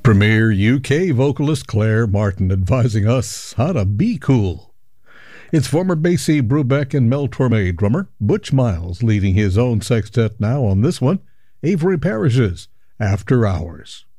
Premier UK vocalist Claire Martin advising us how to be cool. It's former Basie Brubeck and Mel Torme drummer Butch Miles leading his own sextet now on this one, Avery Parrish's After Hours.